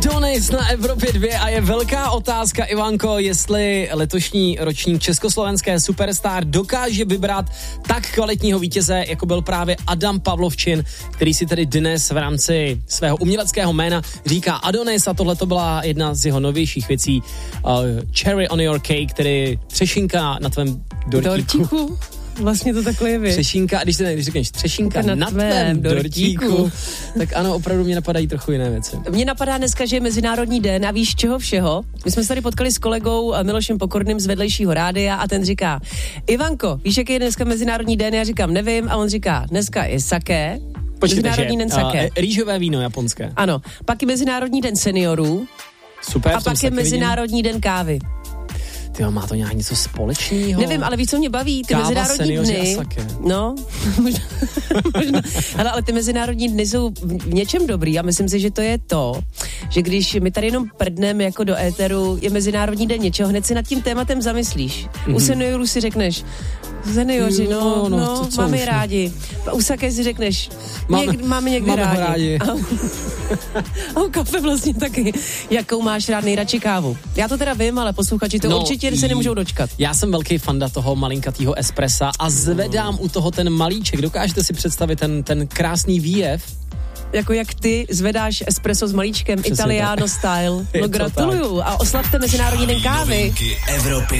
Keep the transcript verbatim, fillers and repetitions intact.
Adonis na Evropě dva a je velká otázka, Ivanko, jestli letošní ročník československé Superstar dokáže vybrat tak kvalitního vítěze, jako byl právě Adam Pavlovčin, který si tedy dnes v rámci svého uměleckého jména říká Adonis a tohle to byla jedna z jeho novějších věcí, uh, Cherry on your cake, tedy třešinka na tvém dortíku. Dortíku? Vlastně to takhle je, víš. Třešinka, když, se, když řekneš třešinka na, na tvém dortíku, dortíku, tak ano, opravdu mě napadají trochu jiné věci. Mně napadá dneska, že je Mezinárodní den a víš čeho všeho? My jsme se tady potkali s kolegou Milošem Pokorným z vedlejšího rádia a ten říká, Ivanko, víš, jaký je dneska Mezinárodní den? Já říkám, nevím, a on říká, dneska je saké. Počkejte, Mezinárodní den saké. Uh, rýžové víno japonské. Ano, pak je Mezinárodní den seniorů. Super, a pak je Mezinárodní vidím. den kávy. Tyjo, má to nějak něco společného? Nevím, ale víš, co mě baví? Ty Káva, mezinárodní dny. No, možná, možná. Ale, ale ty mezinárodní dny jsou v něčem dobrý a myslím si, že to je to, že když my tady jenom prdneme jako do éteru, je Mezinárodní den něčeho, hned si nad tím tématem zamyslíš. Mm-hmm. U seniorů si řekneš, seniori, no, no, no, no to, máme je rádi. U saké si řekneš, máme, něk, máme někde máme rádi. rádi. A, a u kafe vlastně taky. Jakou máš rád nejradši kávu? Já to teda vím, ale posluchači to no, určitě se nemůžou dočkat. Já jsem velký fanda toho malinkatýho espressa a zvedám u toho ten malíček. Dokážete si představit ten, ten krásný výjev? Jako jak ty zvedáš espresso s malíčkem, Přesně Italiano tak. Style. No gratuluju a oslavte Mezinárodní den kávy.